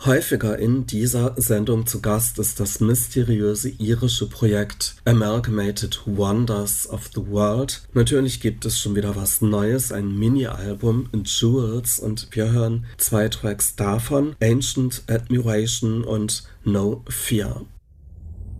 Häufiger in dieser Sendung zu Gast ist das mysteriöse irische Projekt Amalgamated Wonders of the World. Natürlich gibt es schon wieder was Neues, ein Mini-Album Jewels, und wir hören 2 Tracks davon, Ancient Admiration und No Fear.